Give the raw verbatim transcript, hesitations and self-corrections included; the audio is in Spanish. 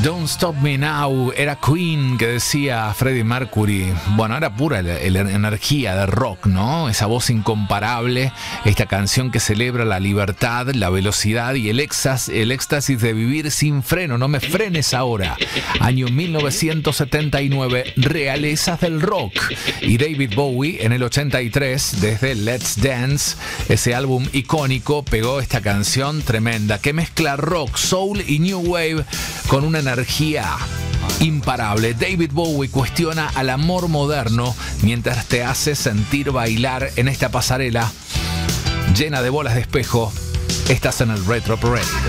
Don't Stop Me Now era Queen, que decía Freddie Mercury. Bueno, era pura la, la energía de rock, ¿no? Esa voz incomparable, esta canción que celebra la libertad, la velocidad y el éxtasis, el éxtasis de vivir sin freno. No me frenes ahora. Año mil novecientos setenta y nueve, realezas del rock. Y David Bowie en el ochenta y tres, desde Let's Dance, ese álbum icónico, pegó esta canción tremenda que mezcla rock, soul y new wave con una energía imparable. David Bowie cuestiona al amor moderno mientras te hace sentir bailar en esta pasarela llena de bolas de espejo. Estás en el Retro Parade.